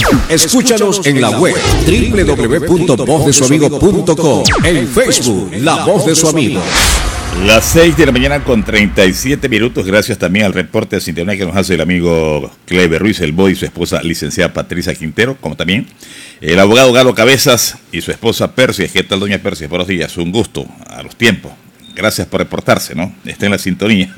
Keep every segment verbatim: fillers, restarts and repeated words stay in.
Escúchanos en la web doble u doble u doble u punto voz de su amigo punto com, en Facebook La Voz de su Amigo. Las seis de la mañana con treinta y siete minutos, gracias también al reporte de sintonía que nos hace el amigo Cleber Ruiz, el Boy, y su esposa licenciada Patricia Quintero, como también el abogado Galo Cabezas y su esposa Persia. ¿Qué tal, doña Persia? Buenos días, un gusto, a los tiempos. Gracias por reportarse, ¿no? Está en la sintonía.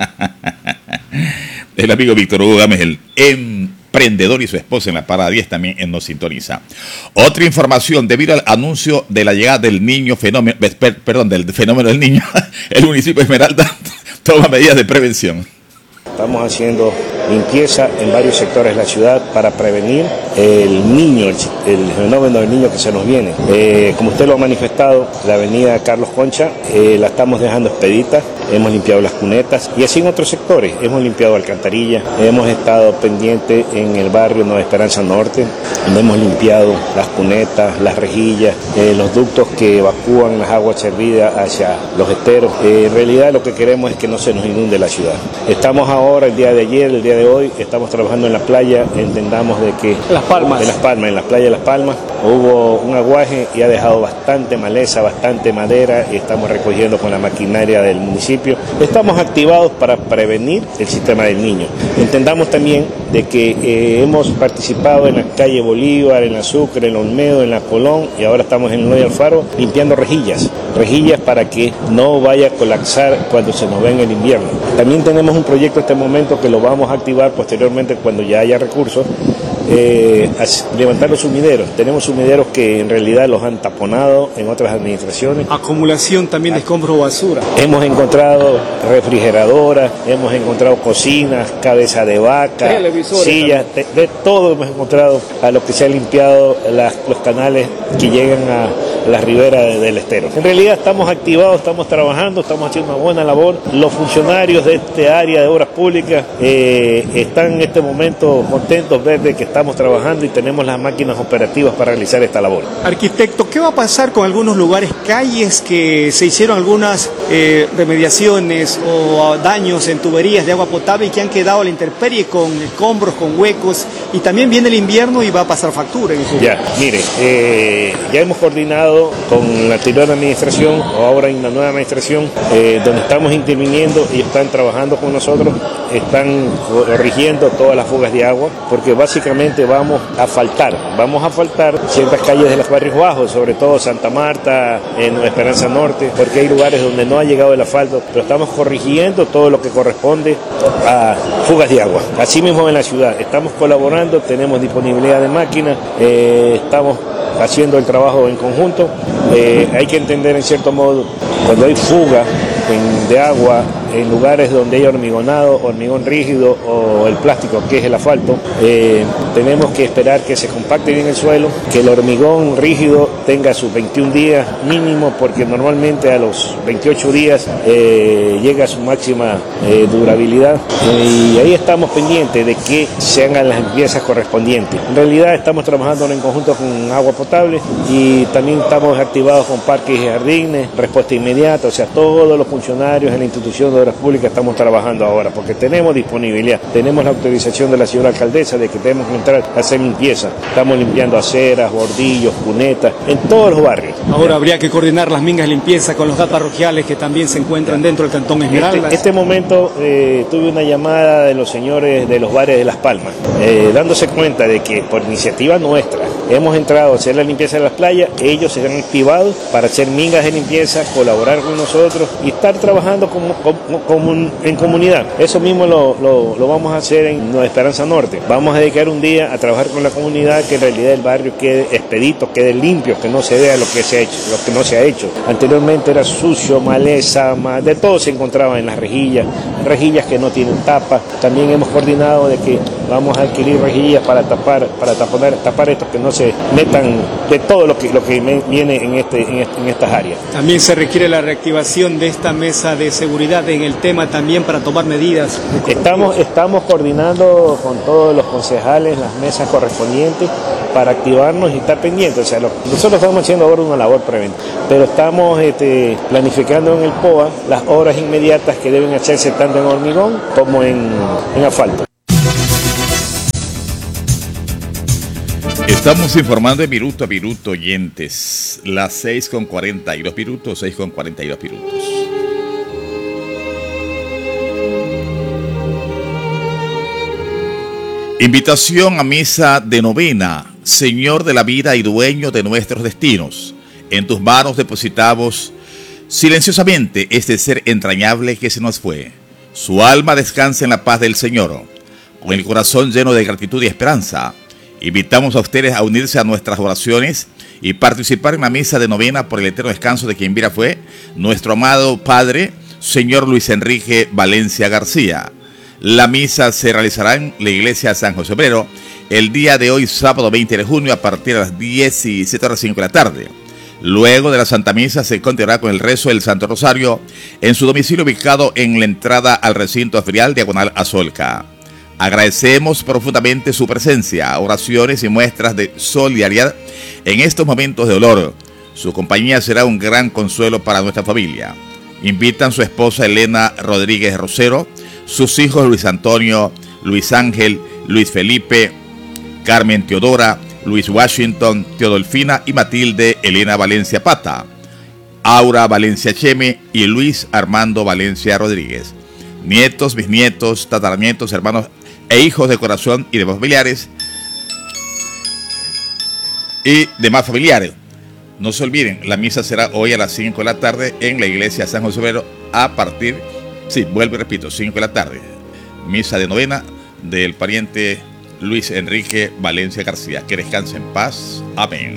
El amigo Víctor Hugo Gámez, el emprendedor, y su esposa en la parada diez también en Nos Sintoniza. Otra información, debido al anuncio de la llegada del niño fenómeno, perdón, del fenómeno del niño, el municipio de Esmeralda toma medidas de prevención. Estamos haciendo limpieza en varios sectores de la ciudad para prevenir el niño, el, el fenómeno del niño que se nos viene. Eh, como usted lo ha manifestado, la avenida Carlos Concha eh, la estamos dejando expedita, hemos limpiado las cunetas y así en otros sectores, hemos limpiado alcantarillas, hemos estado pendientes en el barrio Nueva Esperanza Norte, donde hemos limpiado las cunetas, las rejillas, eh, los ductos que evacúan las aguas servidas hacia los esteros. Eh, en realidad lo que queremos es que no se nos inunde la ciudad. Estamos ahora, el día de ayer, el día de hoy, estamos trabajando en la playa, entendamos de que... Las Palmas. De Las Palmas, en la playa de Las Palmas, hubo un aguaje y ha dejado bastante maleza, bastante madera, y estamos recogiendo con la maquinaria del municipio. Estamos activados para prevenir el sistema del niño. Entendamos también de que eh, hemos participado en la calle Bolívar, en la Sucre, en la Olmedo, en la Colón, y ahora estamos en el Noy Alfaro limpiando rejillas, rejillas para que no vaya a colapsar cuando se nos venga el invierno. También tenemos un proyecto en este momento que lo vamos a activar posteriormente cuando ya haya recursos, eh, levantar los sumideros. Tenemos sumideros que en realidad los han taponado en otras administraciones. Acumulación también de escombros o basura. Hemos encontrado refrigeradoras, hemos encontrado cocinas, cabeza de vaca, sillas, de, de todo hemos encontrado a lo que se ha limpiado las, los canales que llegan a la ribera de, del estero. En realidad estamos activados, estamos trabajando, estamos haciendo una buena labor. Los funcionarios de este área de obras públicas eh, están en este momento contentos de ver que estamos trabajando y tenemos las máquinas operativas para realizar esta labor. Arquitecto, ¿qué va a pasar con algunos lugares, calles que se hicieron algunas eh, remediaciones o daños en tuberías de agua potable y que han quedado a la intemperie con escombros, con huecos, y también viene el invierno y va a pasar factura en eso? Ya, mire, eh, ya hemos coordinado con la anterior administración o ahora en la nueva administración, eh, donde estamos interviniendo y están trabajando con nosotros, están corrigiendo todas las fugas de agua, porque básicamente vamos a faltar, vamos a faltar ciertas calles de los barrios bajos, sobre todo Santa Marta, en Esperanza Norte, porque hay lugares donde no ha llegado el asfalto, pero estamos corrigiendo todo lo que corresponde a fugas de agua. Así mismo en la ciudad, estamos colaborando, tenemos disponibilidad de máquinas, eh, estamos haciendo el trabajo en conjunto. Eh, hay que entender en cierto modo, cuando hay fuga en, de agua en lugares donde hay hormigonado, hormigón rígido o el plástico que es el asfalto, eh, tenemos que esperar que se compacte bien el suelo, que el hormigón rígido tenga sus veintiún días mínimo, porque normalmente a los veintiocho días eh, llega a su máxima eh, durabilidad, eh, y ahí estamos pendientes de que se hagan las limpiezas correspondientes. En realidad estamos trabajando en conjunto con agua potable y también estamos activados con parques y jardines, respuesta inmediata, o sea, todos los funcionarios en la institución de obras públicas estamos trabajando ahora, porque tenemos disponibilidad, tenemos la autorización de la señora alcaldesa de que tenemos que entrar a hacer limpieza. Estamos limpiando aceras, bordillos, cunetas, en todos los barrios. Ahora habría que coordinar las mingas de limpieza con los gas parroquiales que también se encuentran dentro del Cantón Esmeralda. En este, este momento eh, tuve una llamada de los señores de los bares de Las Palmas, eh, dándose cuenta de que por iniciativa nuestra hemos entrado a hacer la limpieza de las playas, ellos se han activado para hacer mingas de limpieza, colaborar con nosotros y estar trabajando como, como, como en comunidad. Eso mismo lo, lo, lo vamos a hacer en Nueva Esperanza Norte. Vamos a dedicar un día a trabajar con la comunidad, que en realidad el barrio quede expedito, quede limpio, que no se vea lo que se ha hecho, lo que no se ha hecho. Anteriormente era sucio, maleza, de todo se encontraba en las rejillas, rejillas que no tienen tapa. También hemos coordinado de que vamos a adquirir rejillas para tapar, para tapar, tapar estos que no se metan de todo lo que, lo que viene en, este, en, este, en estas áreas. También se requiere la reactivación de esta mesa de seguridad en el tema también para tomar medidas. Estamos, estamos coordinando con todos los concejales las mesas correspondientes para activarnos y estar pendientes. O sea, lo, nosotros estamos haciendo ahora una labor preventiva, pero estamos este, planificando en el P O A las obras inmediatas que deben hacerse tanto en hormigón como en, en asfalto. Estamos informando de minuto a minuto, oyentes. Las seis con cuarenta y dos minutos, seis con cuarenta y dos minutos. Invitación a misa de novena. Señor de la vida y dueño de nuestros destinos, en tus manos depositamos silenciosamente este ser entrañable que se nos fue. Su alma descansa en la paz del Señor. Con el corazón lleno de gratitud y esperanza, invitamos a ustedes a unirse a nuestras oraciones y participar en la misa de novena por el eterno descanso de quien viera fue nuestro amado Padre, Señor Luis Enrique Valencia García. La misa se realizará en la iglesia San José Obrero el día de hoy, sábado veinte de junio, a partir de las diecisiete horas cinco de la tarde. Luego de la Santa Misa se continuará con el rezo del Santo Rosario en su domicilio ubicado en la entrada al recinto ferial diagonal a Solca. Agradecemos profundamente su presencia, oraciones y muestras de solidaridad en estos momentos de dolor. Su compañía será un gran consuelo para nuestra familia. Invitan su esposa Elena Rodríguez Rosero, sus hijos Luis Antonio, Luis Ángel, Luis Felipe, Carmen Teodora, Luis Washington, Teodolfina y Matilde Elena Valencia Pata, Aura Valencia Cheme y Luis Armando Valencia Rodríguez. Nietos, bisnietos, tataranietos, hermanos e hijos de corazón y demás familiares y demás familiares. No se olviden, la misa será hoy a las cinco de la tarde en la iglesia San José Obrero a partir, sí, vuelvo y repito, cinco de la tarde. Misa de novena del pariente Luis Enrique Valencia García. Que descanse en paz. Amén.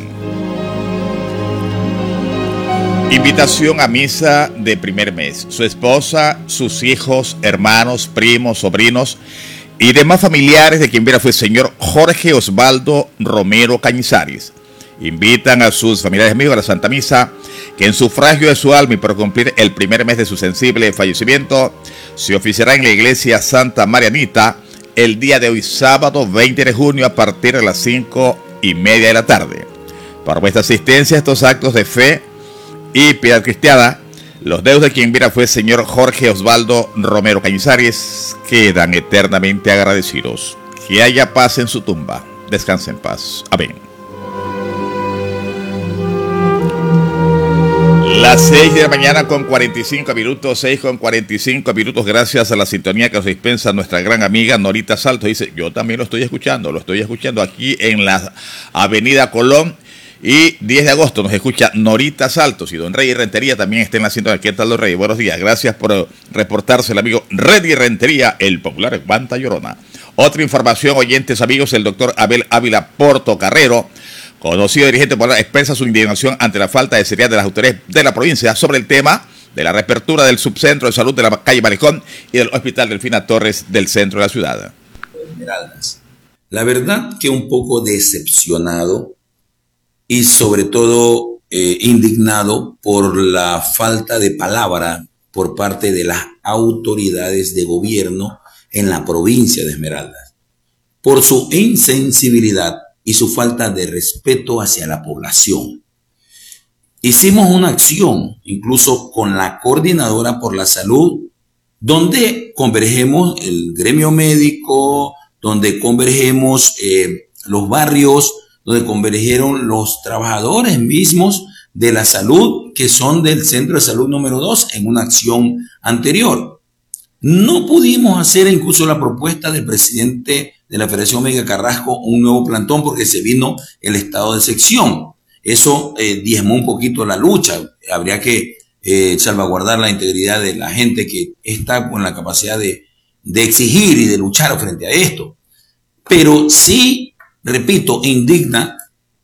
Invitación a misa de primer mes. Su esposa, sus hijos, hermanos, primos, sobrinos y demás familiares de quien viera fue el señor Jorge Osvaldo Romero Cañizares. Invitan a sus familiares amigos a la Santa Misa, que en sufragio de su alma y por cumplir el primer mes de su sensible fallecimiento, se oficiará en la iglesia Santa Marianita el día de hoy, sábado veinte de junio, a partir de las cinco y media de la tarde. Por vuestra asistencia a estos actos de fe y piedad cristiana, los dedos de quien viera fue el señor Jorge Osvaldo Romero Cañizares quedan eternamente agradecidos. Que haya paz en su tumba. Descanse en paz. Amén. Las seis de la mañana con cuarenta y cinco minutos, seis con cuarenta y cinco minutos, gracias a la sintonía que nos dispensa nuestra gran amiga Norita Salto. Dice, yo también lo estoy escuchando, lo estoy escuchando aquí en la avenida Colón y diez de agosto nos escucha Norita Saltos y don Rey Rentería también está en la sintonía. ¿Qué tal, don Rey? Buenos días, gracias por reportarse el amigo Reddy Rentería, el popular Guanta Llorona. Otra información, oyentes amigos, el doctor Abel Ávila Portocarrero, conocido dirigente popular, expresa su indignación ante la falta de seriedad de las autoridades de la provincia sobre el tema de la reapertura del subcentro de salud de la calle Malecón y del hospital Delfina Torres del centro de la ciudad. Esmeraldas. La verdad que un poco decepcionado y sobre todo eh, indignado por la falta de palabra por parte de las autoridades de gobierno en la provincia de Esmeraldas, por su insensibilidad y su falta de respeto hacia la población. Hicimos una acción, incluso con la Coordinadora por la Salud, donde convergemos el gremio médico, donde convergemos eh, los barrios, donde convergieron los trabajadores mismos de la salud, que son del Centro de Salud número dos, en una acción anterior. No pudimos hacer incluso la propuesta del presidente de la Federación Médica Carrasco, un nuevo plantón, porque se vino el estado de excepción. Eso eh, diezmó un poquito la lucha. Habría que eh, salvaguardar la integridad de la gente que está con la capacidad de, de exigir y de luchar frente a esto. Pero sí, repito, indigna,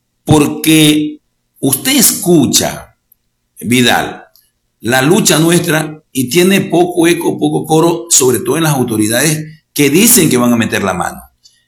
porque usted escucha, Vidal, la lucha nuestra y tiene poco eco, poco coro, sobre todo en las autoridades que dicen que van a meter la mano.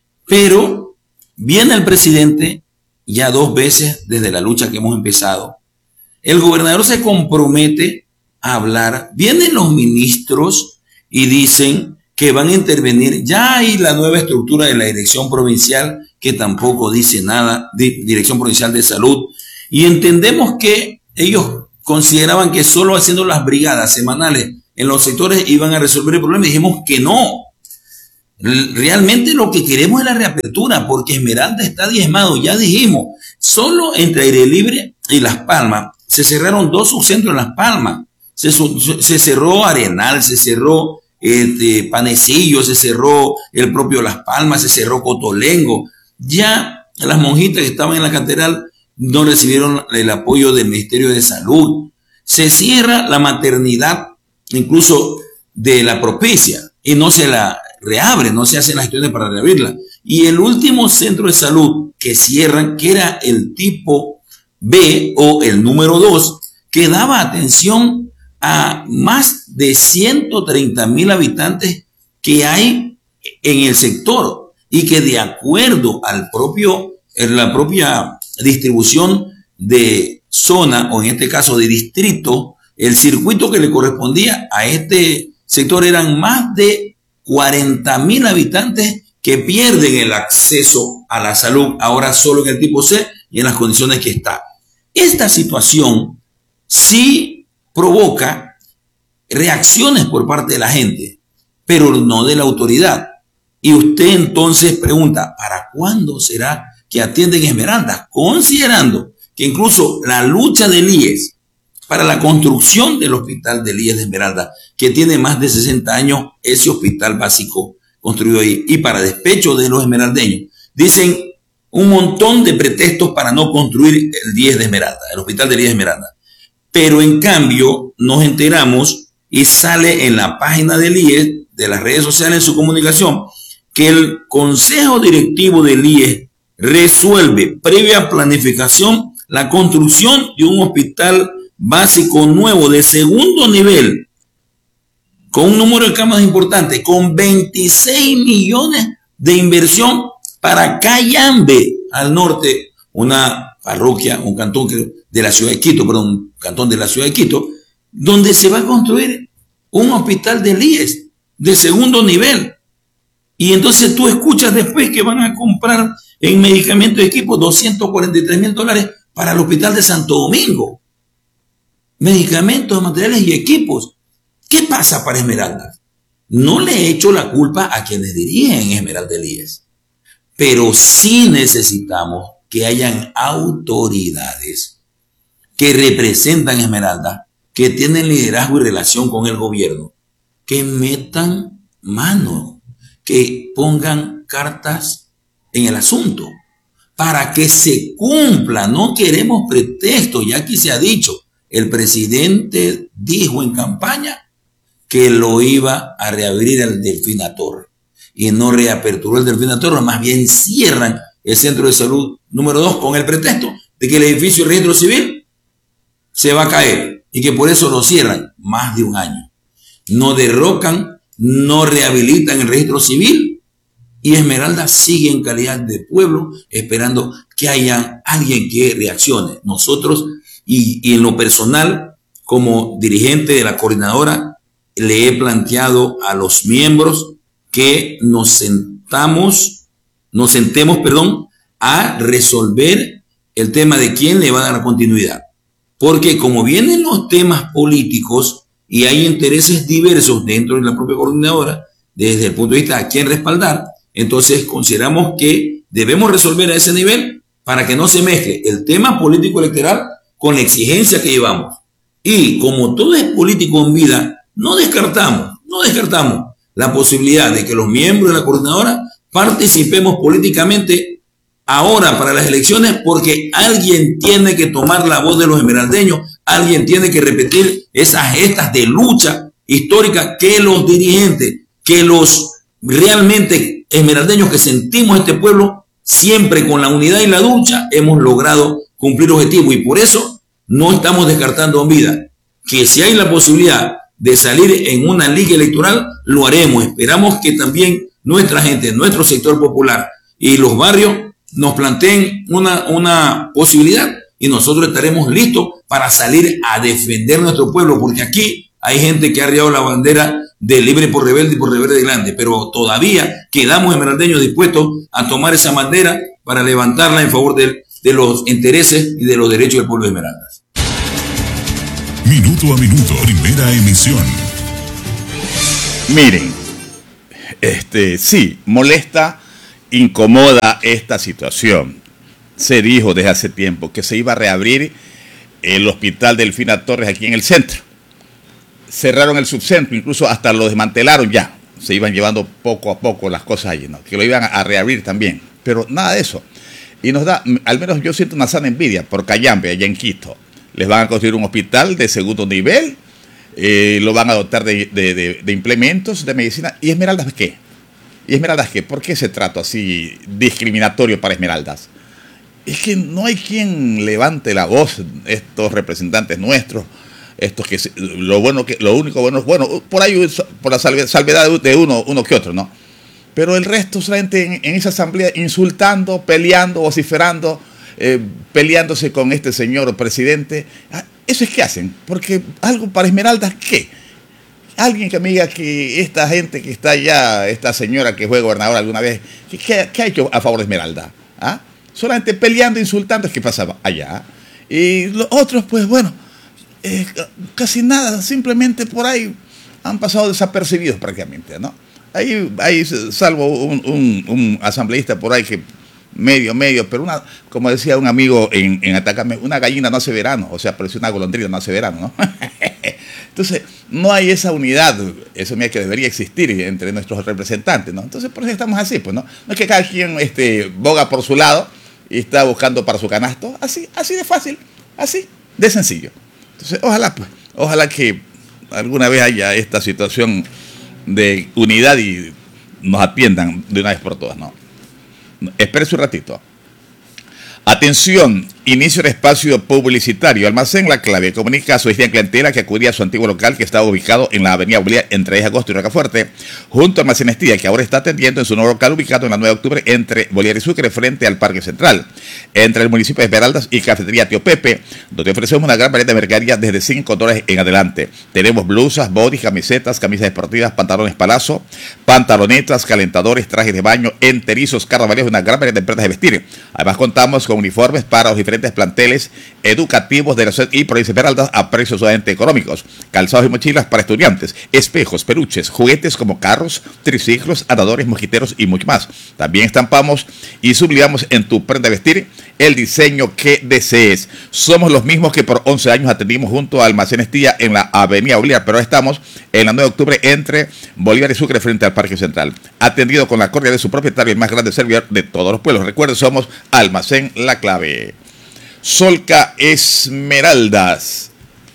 Pero viene el presidente ya dos veces desde la lucha que hemos empezado. El gobernador se compromete a hablar. Vienen los ministros y dicen que van a intervenir. Ya hay la nueva estructura de la Dirección Provincial que tampoco dice nada, de Dirección Provincial de Salud. Y entendemos que ellos consideraban que solo haciendo las brigadas semanales en los sectores iban a resolver el problema. Y dijimos que no. Realmente lo que queremos es la reapertura, porque Esmeralda está diezmado, ya dijimos, solo entre Aire Libre y Las Palmas se cerraron dos subcentros en Las Palmas, se, se cerró Arenal, se cerró este, Panecillo, se cerró el propio Las Palmas, se cerró Cotolengo. Ya las monjitas que estaban en la catedral no recibieron el apoyo del Ministerio de Salud. Se cierra la maternidad, incluso de la Propicia, y no se la reabre, no se hacen las gestiones para reabrirla. Y el último centro de salud que cierran, que era el tipo B o el número dos, que daba atención a más de ciento treinta mil habitantes que hay en el sector, y que de acuerdo al propio, en la propia distribución de zona, o en este caso de distrito, el circuito que le correspondía a este sector eran más de cuarenta mil habitantes que pierden el acceso a la salud, ahora solo en el tipo C y en las condiciones que está. Esta situación sí provoca reacciones por parte de la gente, pero no de la autoridad. Y usted entonces pregunta, ¿para cuándo será que atienden Esmeraldas? Considerando que incluso la lucha del I E S para la construcción del hospital del I E S de Esmeralda, que tiene más de sesenta años, ese hospital básico construido ahí, y para despecho de los esmeraldeños, dicen un montón de pretextos para no construir el I E S de Esmeralda, el hospital del I E S de Esmeralda. Pero en cambio nos enteramos y sale en la página del I E S, de las redes sociales, en su comunicación, que el Consejo Directivo del I E S resuelve, previa planificación, la construcción de un hospital básico nuevo de segundo nivel, con un número de camas importante, con veintiséis millones de inversión para Cayambe, al norte, una parroquia, un cantón de la ciudad de Quito, perdón, un cantón de la ciudad de Quito, donde se va a construir un hospital del I E S de segundo nivel. Y entonces tú escuchas después que van a comprar en medicamentos y equipos doscientos cuarenta y tres mil dólares para el hospital de Santo Domingo. Medicamentos, materiales y equipos. ¿Qué pasa para Esmeraldas? No le he hecho la culpa a quienes dirigen Esmeralda del I E S, pero sí necesitamos que hayan autoridades que representan Esmeralda, que tienen liderazgo y relación con el gobierno, que metan mano, que pongan cartas en el asunto, para que se cumpla. No queremos pretextos, ya aquí se ha dicho, el presidente dijo en campaña que lo iba a reabrir el Delfinatorre, y no reaperturó el Delfinatorre, más bien cierran el centro de salud número dos con el pretexto de que el edificio de registro civil se va a caer y que por eso lo cierran más de un año. No derrocan, no rehabilitan el registro civil, y Esmeralda sigue en calidad de pueblo esperando que haya alguien que reaccione. Nosotros, y, y en lo personal, como dirigente de la coordinadora, le he planteado a los miembros que nos sentamos, nos sentemos, perdón, a resolver el tema de quién le va a dar la continuidad. Porque como vienen los temas políticos y hay intereses diversos dentro de la propia coordinadora, desde el punto de vista de a quién respaldar, entonces consideramos que debemos resolver a ese nivel para que no se mezcle el tema político electoral con la exigencia que llevamos. Y como todo es político en vida, no descartamos, no descartamos la posibilidad de que los miembros de la coordinadora participemos políticamente ahora para las elecciones, porque alguien tiene que tomar la voz de los esmeraldeños, alguien tiene que repetir esas gestas de lucha histórica que los dirigentes, que los realmente esmeraldeños que sentimos este pueblo, siempre con la unidad y la lucha hemos logrado cumplir objetivos, y por eso no estamos descartando en vida que si hay la posibilidad de salir en una liga electoral, lo haremos. Esperamos que también nuestra gente, nuestro sector popular y los barrios nos planteen una, una posibilidad, y nosotros estaremos listos para salir a defender nuestro pueblo, porque aquí hay gente que ha arriado la bandera de libre por rebelde y por rebelde grande, pero todavía quedamos esmeraldeños dispuestos a tomar esa bandera para levantarla en favor de, de los intereses y de los derechos del pueblo de Esmeraldas. Minuto a minuto, primera emisión. Miren, este, sí, molesta, incomoda esta situación. Se dijo desde hace tiempo que se iba a reabrir el hospital Delfina Torres aquí en el centro. Cerraron el subcentro, incluso hasta lo desmantelaron ya. Se iban llevando poco a poco las cosas allí, ¿no? Que lo iban a reabrir también. Pero nada de eso. Y nos da, al menos yo siento una sana envidia por Cayambe, allá en Quito. Les van a construir un hospital de segundo nivel, eh, lo van a dotar de, de, de, de implementos de medicina. ¿Y Esmeraldas qué? ¿Y Esmeraldas qué? ¿Por qué ese trato así discriminatorio para Esmeraldas? Es que no hay quien levante la voz, estos representantes nuestros, estos que lo bueno que lo único bueno es bueno, por ahí por la salvedad de uno, uno que otro, ¿no? Pero el resto solamente en, en esa asamblea insultando, peleando, vociferando, eh, peleándose con este señor presidente. Eso es que hacen, porque algo para Esmeraldas, ¿qué? Alguien que me diga que esta gente que está allá, esta señora que fue gobernadora alguna vez, ¿qué, qué ha hecho a favor de Esmeralda? ¿Ah? Solamente peleando, insultando, es que pasaba allá. Y los otros, pues bueno, eh, casi nada, simplemente por ahí han pasado desapercibidos prácticamente, ¿no? Ahí, ahí salvo un, un, un asambleísta por ahí que medio, medio, pero una, como decía un amigo en, en Atacama, una gallina no hace verano, o sea, parece una golondrina no hace verano, ¿no? Entonces, no hay esa unidad, eso mira que debería existir entre nuestros representantes, ¿no? Entonces, por eso estamos así, pues, ¿no? No es que cada quien este, boga por su lado y está buscando para su canasto, así, así de fácil, así de sencillo. Entonces, ojalá, pues, ojalá que alguna vez haya esta situación de unidad y nos atiendan de una vez por todas, ¿no? Espérese un ratito. Atención, inicio de espacio publicitario. Almacén La Clave comunica a su clientela que acudía a su antiguo local que estaba ubicado en la avenida Bolívar entre diez de agosto y Rocafuerte, junto a Almacén Estía, que ahora está atendiendo en su nuevo local ubicado en la nueve de octubre entre Bolívar y Sucre frente al Parque Central, entre el municipio de Esmeraldas y Cafetería Tío Pepe, donde ofrecemos una gran variedad de mercadería desde cinco dólares en adelante. Tenemos blusas, bodys, camisetas, camisas deportivas, pantalones palazo, pantalonetas, calentadores, trajes de baño, enterizos, carnavales, una gran variedad de prendas de vestir. Además contamos con uniformes para los diferentes planteles educativos de la ciudad y provincia de Esmeraldas a precios sumamente económicos. Calzados y mochilas para estudiantes, espejos, peluches, juguetes como carros, triciclos, andadores, mosquiteros y mucho más. También estampamos y sublimamos en tu prenda de vestir el diseño que desees. Somos los mismos que por once años atendimos junto a Almacén Estía en la avenida Bolívar, pero estamos en la nueve de octubre entre Bolívar y Sucre frente al Parque Central. Atendido con la cordialidad de su propietario, el más grande servidor de todos los pueblos. Recuerden, somos Almacén La Clave. Solca Esmeraldas.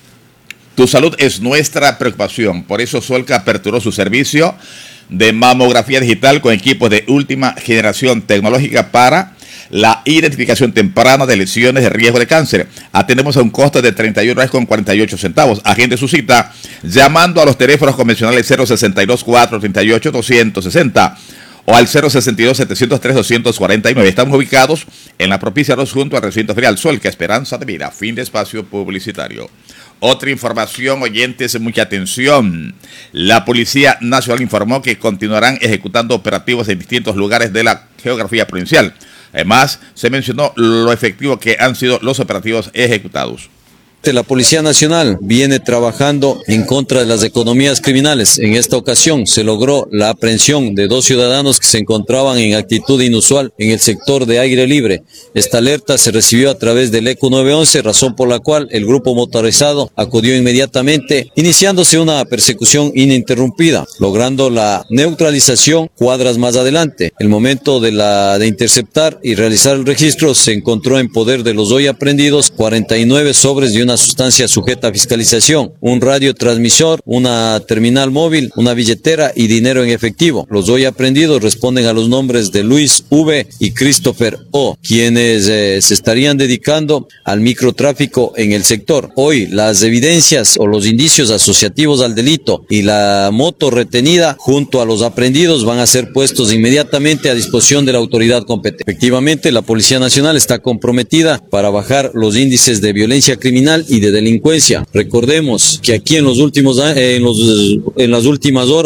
Tu salud es nuestra preocupación. Por eso Solca aperturó su servicio de mamografía digital con equipos de última generación tecnológica para la identificación temprana de lesiones de riesgo de cáncer. Atendemos a un costo de treinta y uno reales con cuarenta y ocho centavos. Agende su cita llamando a los teléfonos convencionales cero sesenta y dos, cuatrocientos treinta y ocho, doscientos sesenta o al cero sesenta y dos, setecientos tres, doscientos cuarenta y nueve. Estamos ubicados en la propicia dos junto al recinto ferial Solca Esperanza de Vida. Fin de espacio publicitario. Otra información, oyentes, mucha atención. La Policía Nacional informó que continuarán ejecutando operativos en distintos lugares de la geografía provincial. Además, se mencionó lo efectivo que han sido los operativos ejecutados. La Policía Nacional viene trabajando en contra de las economías criminales. En esta ocasión se logró la aprehensión de dos ciudadanos que se encontraban en actitud inusual en el sector de Aire Libre. Esta alerta se recibió a través del E Q nueve once, razón por la cual el grupo motorizado acudió inmediatamente, iniciándose una persecución ininterrumpida, logrando la neutralización cuadras más adelante. El momento de, la, de interceptar y realizar el registro se encontró en poder de los hoy aprendidos cuarenta y nueve sobres de una sustancia sujeta a fiscalización, un radiotransmisor, una terminal móvil, una billetera y dinero en efectivo. Los hoy aprendidos responden a los nombres de Luis V y Christopher O, quienes eh, se estarían dedicando al microtráfico en el sector. Hoy las evidencias o los indicios asociativos al delito y la moto retenida junto a los aprendidos van a ser puestos inmediatamente a disposición de la autoridad competente. Efectivamente, la Policía Nacional está comprometida para bajar los índices de violencia criminal y de delincuencia. Recordemos que aquí en los últimos en, los, en las últimas horas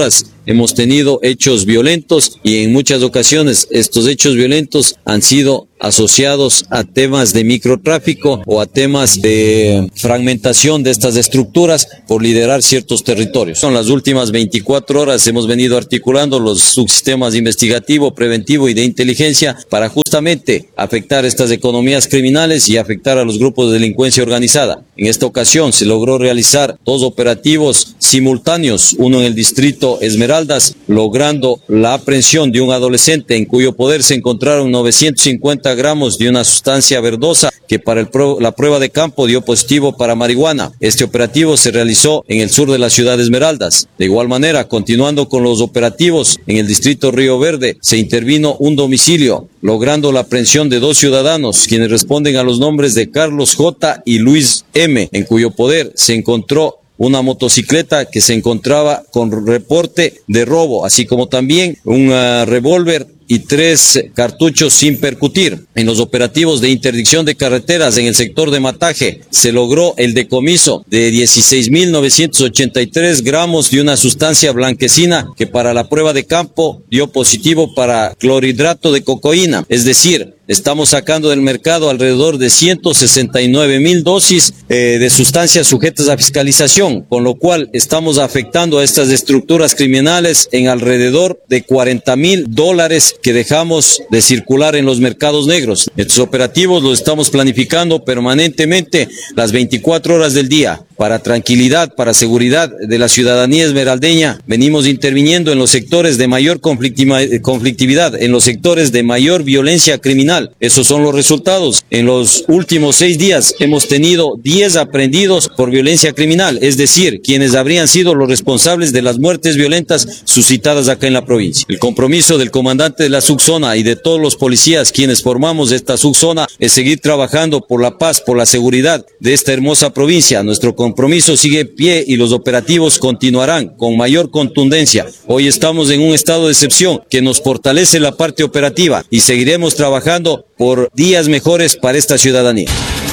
hemos tenido hechos violentos y en muchas ocasiones estos hechos violentos han sido asociados a temas de microtráfico o a temas de fragmentación de estas estructuras por liderar ciertos territorios. En las últimas veinticuatro horas hemos venido articulando los subsistemas investigativo, preventivo y de inteligencia para justamente afectar estas economías criminales y afectar a los grupos de delincuencia organizada. En esta ocasión se logró realizar dos operativos simultáneos, uno en el distrito Esmeraldas, logrando la aprehensión de un adolescente en cuyo poder se encontraron novecientos cincuenta gramos de una sustancia verdosa que para el pro, la prueba de campo dio positivo para marihuana. Este operativo se realizó en el sur de la ciudad de Esmeraldas. De igual manera, continuando con los operativos en el distrito Río Verde, se intervino un domicilio, logrando la aprehensión de dos ciudadanos, quienes responden a los nombres de Carlos J. y Luis M., en cuyo poder se encontró una motocicleta que se encontraba con reporte de robo, así como también un uh, revólver y tres cartuchos sin percutir. En los operativos de interdicción de carreteras en el sector de Mataje se logró el decomiso de dieciséis mil novecientos ochenta y tres gramos de una sustancia blanquecina que para la prueba de campo dio positivo para clorhidrato de cocaína, es decir, estamos sacando del mercado alrededor de ciento sesenta y nueve mil dosis eh, de sustancias sujetas a fiscalización, con lo cual estamos afectando a estas estructuras criminales en alrededor de cuarenta mil dólares que dejamos de circular en los mercados negros. Estos operativos los estamos planificando permanentemente las veinticuatro horas del día. Para tranquilidad, para seguridad de la ciudadanía esmeraldeña, venimos interviniendo en los sectores de mayor conflictividad, en los sectores de mayor violencia criminal. Esos son los resultados. En los últimos seis días hemos tenido diez aprehendidos por violencia criminal, es decir, quienes habrían sido los responsables de las muertes violentas suscitadas acá en la provincia. El compromiso del comandante de la subzona y de todos los policías quienes formamos esta subzona es seguir trabajando por la paz, por la seguridad de esta hermosa provincia. Nuestro compromiso sigue en pie y los operativos continuarán con mayor contundencia. Hoy estamos en un estado de excepción que nos fortalece la parte operativa y seguiremos trabajando por días mejores para esta ciudadanía.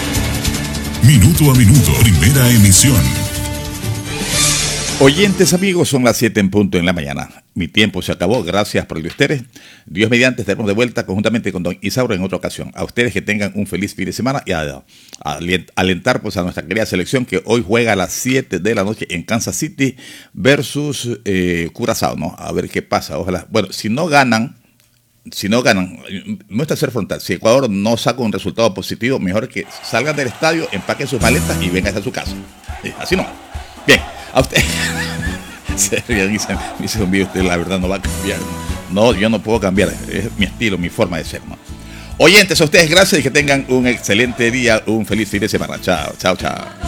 Minuto a minuto, primera emisión. Oyentes amigos, son las siete en punto en la mañana. Mi tiempo se acabó, gracias por ustedes. Dios mediante, estaremos de vuelta conjuntamente con don Isauro en otra ocasión. A ustedes que tengan un feliz fin de semana y a, a alentar pues a nuestra querida selección que hoy juega a las siete de la noche en Kansas City versus eh, Curazao, ¿no? A ver qué pasa, ojalá. Bueno, si no ganan, si no ganan, muestra ser frontal. Si Ecuador no saca un resultado positivo, mejor que salgan del estadio, empaquen sus maletas y vengan a su casa. Sí, así no. Bien, a usted. Se ríen, dicen, me dice un video, usted la verdad no va a cambiar. No, yo no puedo cambiar, es mi estilo, mi forma de ser, ¿no? Oyentes, a ustedes gracias y que tengan un excelente día, un feliz fin de semana. Chao, chao, chao.